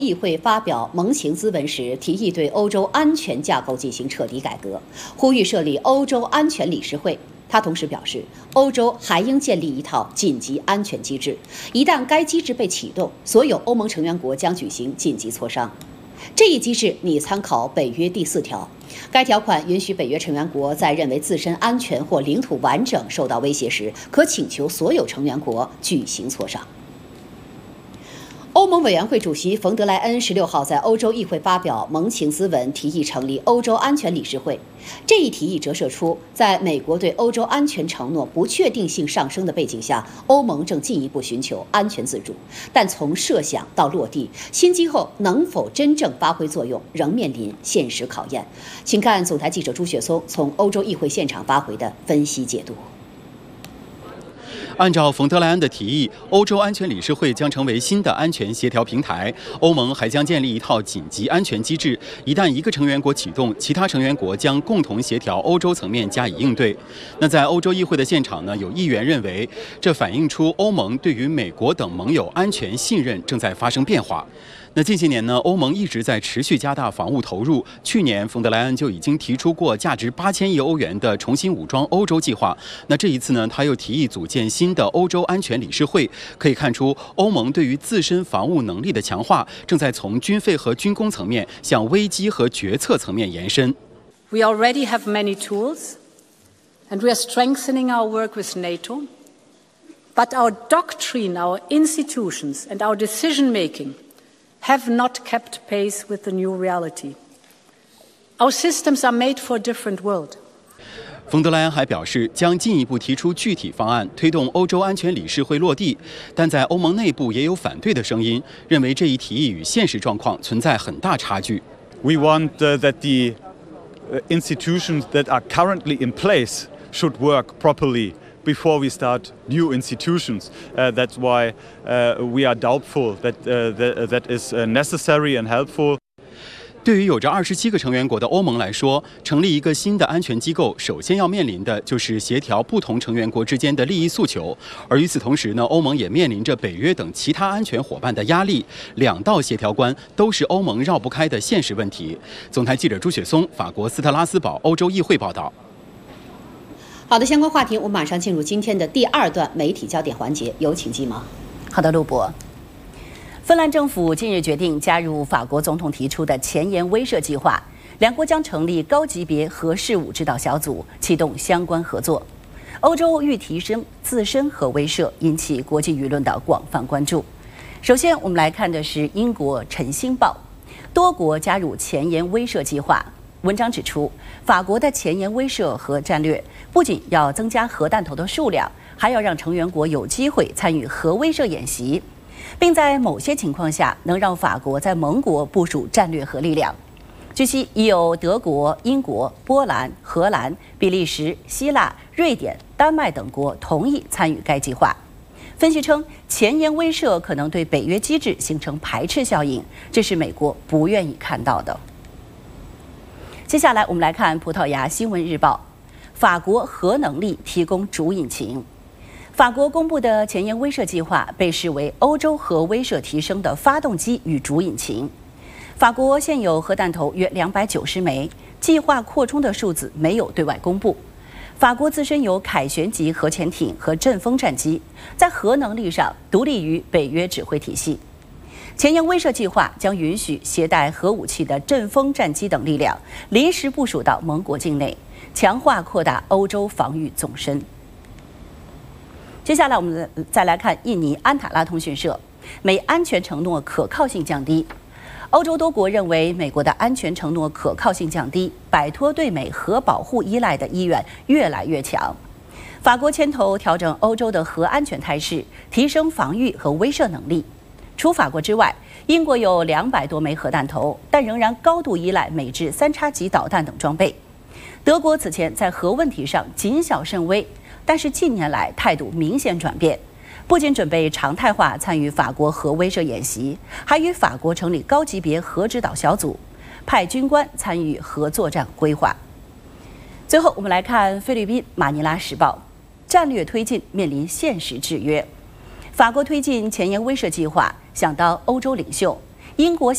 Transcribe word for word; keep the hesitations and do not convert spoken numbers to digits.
议会发表盟情咨文时，提议对欧洲安全架构进行彻底改革，呼吁设立欧洲安全理事会。他同时表示，欧洲还应建立一套紧急安全机制，一旦该机制被启动，所有欧盟成员国将举行紧急磋商。这一机制拟参考北约第四条，该条款允许北约成员国在认为自身安全或领土完整受到威胁时，可请求所有成员国举行磋商。欧盟委员会主席冯德莱恩十六号在欧洲议会发表盟情咨文，提议成立欧洲安全理事会。这一提议折射出，在美国对欧洲安全承诺不确定性上升的背景下，欧盟正进一步寻求安全自主。但从设想到落地，新机构能否真正发挥作用，仍面临现实考验。请看总台记者朱雪松从欧洲议会现场发回的分析解读。 按照冯德莱恩的提议，欧洲安全理事会将成为新的安全协调平台。欧盟还将建立一套紧急安全机制，一旦一个成员国启动，其他成员国将共同协调欧洲层面加以应对。那在欧洲议会的现场呢，有议员认为，这反映出欧盟对于美国等盟友安全信任正在发生变化。那近些年呢，欧盟一直在持续加大防务投入。去年，冯德莱恩就已经提出过价值八千亿欧元的重新武装欧洲计划。那这一次呢，他又提议组建新的欧洲安全理事会。可以看出，欧盟对于自身防务能力的强化，正在从军费和军工层面向危机和决策层面延伸。 We already have many tools, and we are strengthening our work with NATO. But our doctrine, our institutions, and our decision-making have not kept pace with the new reality. Our systems are made for a different world. 冯德莱恩还表示，将进一步提出具体方案，推动欧洲安全理事会落地。但在欧盟内部也有反对的声音，认为这一提议与现实状况存在很大差距。 We want uh, that the uh, institutions that are currently in place should work properly before we start new institutions. Uh, that's why uh, we are doubtful that, uh, that, that is uh, necessary and helpful. 对于有着二十七个成员国的欧盟来说，成立一个新的安全机构，首先要面临的就是协调不同成员国之间的利益诉求。而与此同时呢，欧盟也面临着北约等其他安全伙伴的压力。两道协调关都是欧盟绕不开的现实问题。总台记者朱雪松，法国斯特拉斯堡欧洲议会报道。 好的，相关话题我们马上进入今天的第二段媒体焦点环节，有请季毛。 好的，陆博。芬兰政府近日决定加入法国总统提出的前沿威慑计划，两国将成立高级别核事务指导小组，启动相关合作。欧洲欲提升自身核威慑，引起国际舆论的广泛关注。首先，我们来看的是英国《晨星报》，多国加入前沿威慑计划。文章指出，法国的前沿威慑核战略不仅要增加核弹头的数量，还要让成员国有机会参与核威慑演习，并在某些情况下能让法国在盟国部署战略核力量。据悉，已有德国、英国、波兰、荷兰、比利时、希腊、瑞典、丹麦等国同意参与该计划。分析称，前沿威慑可能对北约机制形成排斥效应，这是美国不愿意看到的。接下来，我们来看葡萄牙新闻日报，法国核能力提供主引擎。法国公布的前沿威慑计划被视为欧洲核威慑提升的发动机与主引擎。法国现有核弹头约两百九十枚，计划扩充的数字没有对外公布。法国自身有凯旋级核潜艇和阵风战机，在核能力上独立于北约指挥体系。前沿威慑计划将允许携带核武器的阵风战机等力量临时部署到盟国境内，强化扩大欧洲防御纵深。接下来我们再来看印尼安塔拉通讯社，美安全承诺可靠性降低。欧洲多国认为美国的安全承诺可靠性降低，摆脱对美核保护依赖的意愿越来越强。法国牵头调整欧洲的核安全态势，提升防御和威慑能力。除法国之外，英国有两百多枚核弹头，但仍然高度依赖美制三叉戟导弹等装备。德国此前在核问题上谨小慎微，但是近年来态度明显转变，不仅准备常态化参与法国核威慑演习，还与法国成立高级别核指导小组，派军官参与核作战规划。最后，我们来看菲律宾马尼拉时报，战略推进面临现实制约。法国推进前沿威慑计划，想当欧洲领袖，英国想